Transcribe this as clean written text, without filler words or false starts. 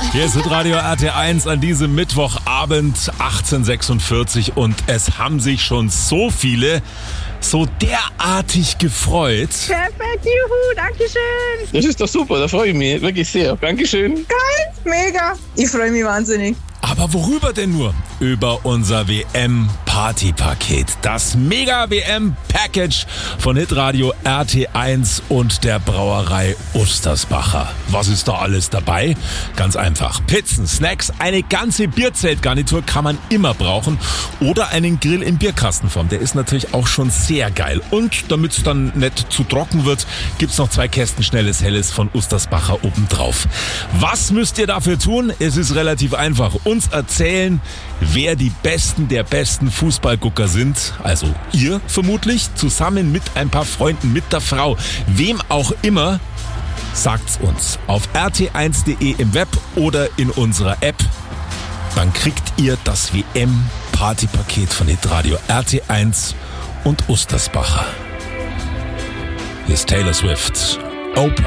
Hier ist Radio RT1 an diesem Mittwochabend 18:46 und es haben sich schon so viele so derartig gefreut. Perfekt, juhu, dankeschön. Das ist doch super, da freue ich mich wirklich sehr. Dankeschön. Geil, mega. Ich freue mich wahnsinnig. Aber worüber denn nur? Über unser WM-Party-Paket. Das Mega-WM-Package von Hitradio RT1 und der Brauerei Ustersbacher. Was ist da alles dabei? Ganz einfach. Pizzen, Snacks, eine ganze Bierzeltgarnitur kann man immer brauchen. Oder einen Grill in Bierkastenform. Der ist natürlich auch schon sehr geil. Und damit es dann nicht zu trocken wird, gibt's noch 2 Kästen schnelles Helles von Ustersbacher obendrauf. Was müsst ihr dafür tun? Es ist relativ einfach. Uns erzählen, wer die Besten der besten Fußballgucker sind. Also ihr vermutlich, zusammen mit ein paar Freunden, mit der Frau, wem auch immer. Sagt's uns auf rt1.de im Web oder in unserer App. Dann kriegt ihr das WM-Partypaket von Hitradio RT1 und Ustersbacher. Hier ist Taylor Swift. Open